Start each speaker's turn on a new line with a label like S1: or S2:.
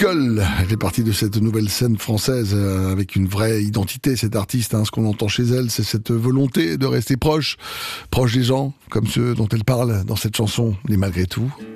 S1: Nicole, elle est partie de cette nouvelle scène française avec une vraie identité, cette artiste. Ce qu'on entend chez elle, c'est cette volonté de rester proche des gens, comme ceux dont elle parle dans cette chanson, mais malgré tout.